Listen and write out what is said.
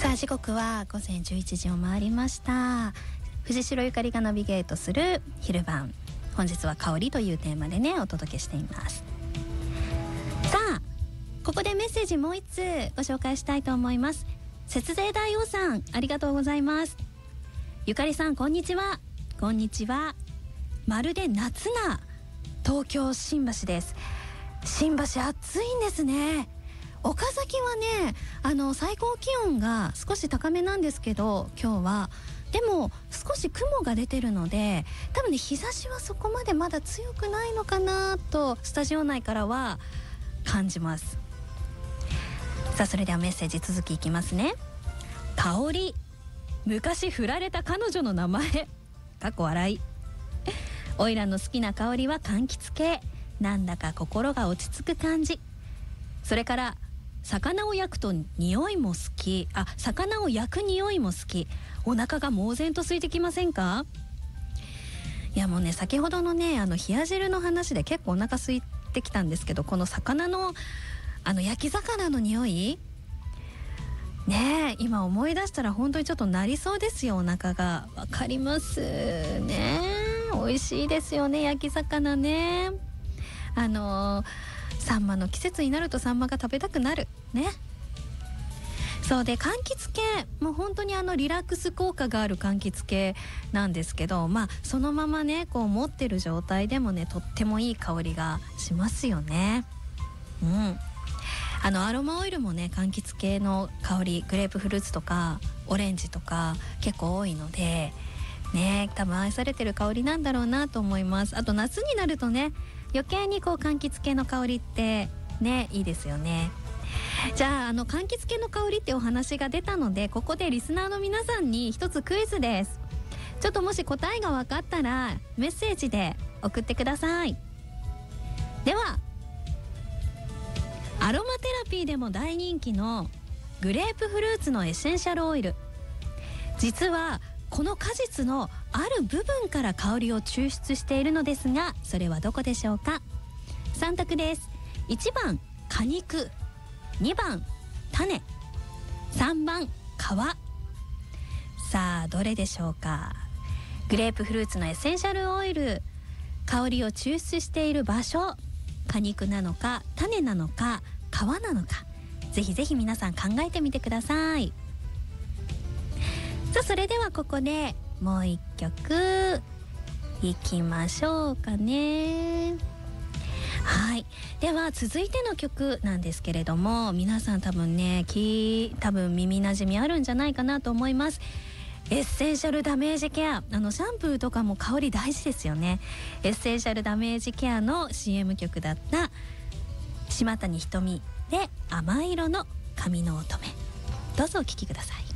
さあ時刻は午前11時を回りました。藤代ゆかりがナビゲートする昼晩、本日は香りというテーマでねお届けしています。さあここでメッセージもう一通ご紹介したいと思います。節税大王さん、ありがとうございます。ゆかりさん、こんにちは。こんにちは。まるで夏な東京新橋です。新橋暑いんですね。岡崎はね、最高気温が少し高めなんですけど、今日はでも少し雲が出てるので、多分ね日差しはそこまでまだ強くないのかなとスタジオ内からは感じます。さあそれではメッセージ続きいきますね。香り、昔振られた彼女の名前過去笑い。おいらの好きな香りは柑橘系、なんだか心が落ち着く感じ。それから魚を焼くと匂いも好き。魚を焼く匂いも好き。お腹が猛然と空いてきませんか？いやもうね、先ほどのね冷や汁の話で結構お腹空いてきたんですけど、この魚の焼き魚の匂いね、今思い出したら本当にちょっとなりそうですよ、お腹が。わかりますね。美味しいですよね、焼き魚ね。サンマの季節になるとサンマが食べたくなるね。そうで、柑橘系もう本当にリラックス効果がある柑橘系なんですけど、そのままねこう持ってる状態でもねとってもいい香りがしますよね。アロマオイルもね柑橘系の香り、グレープフルーツとかオレンジとか結構多いのでね、多分愛されてる香りなんだろうなと思います。あと夏になるとね余計にこう柑橘系の香りってねいいですよね。じゃあ柑橘系の香りってお話が出たので、ここでリスナーの皆さんに一つクイズです。ちょっともし答えが分かったらメッセージで送ってください。ではアロマテラピーでも大人気のグレープフルーツのエッセンシャルオイル、実はこの果実のある部分から香りを抽出しているのですが、それはどこでしょうか。3択です。1番果肉、2番種、3番皮。さあどれでしょうか。グレープフルーツのエッセンシャルオイル、香りを抽出している場所、果肉なのか種なのか皮なのか、ぜひぜひ皆さん考えてみてください。さあそれではここでもう一曲いきましょうかね。はい、では続いての曲なんですけれども、皆さん多分ね多分耳なじみあるんじゃないかなと思います。エッセンシャルダメージケア、シャンプーとかも香り大事ですよね。エッセンシャルダメージケアの CM 曲だった島谷ひとみで甘い色の髪の乙女、どうぞお聴きください。